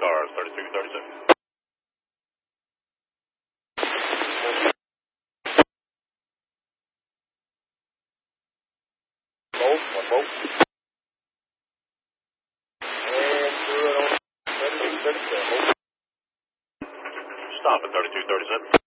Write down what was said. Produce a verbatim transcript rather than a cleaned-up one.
cars, thirty-two thirty-seven. Boat, one boat. And through it on thirty-two thirty-seven. Stop at thirty-two thirty-seven.